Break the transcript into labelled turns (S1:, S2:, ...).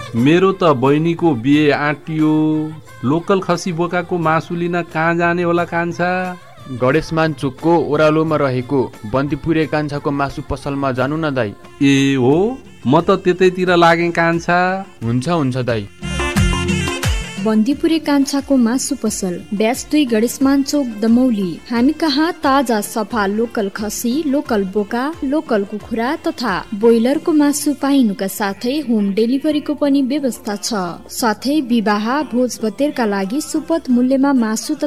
S1: मेरो त बहिनीको बिहे आँटियो। लोकल खसी बोकाको मासु लिन कहाँ जाने होला कान्छा?
S2: गणेशमान चोकको ओह्रालोमा रहेको बन्दीपुरे कान्छाको मासु पसलमा जानु न दाई।
S1: ए हो, म त त्यतैतिर लागेँ कान्छा।
S2: हुन्छ दाई।
S3: बन्दीपुरे कान्छाको मासु पसल, ब्यास 2 गणेशमान चोक दमौली। हामी कहाँ ताजा सफा लोकल खसी, लोकल बोका, लोकल कुखुरा तथा ब्रोइलरको मासु पाइनुका साथै होम डेलिभरीको पनि व्यवस्था छ। साथै विवाह भोज भतेरका लागि सुपथ मूल्यमा मासु